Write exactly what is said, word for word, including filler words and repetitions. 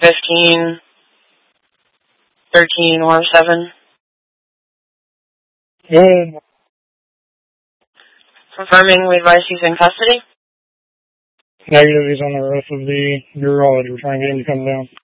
fifteen, thirteen, or seven. Good. Confirming we advise he's in custody. Negative, he's on the rest of the urology. We're trying to get him to come down.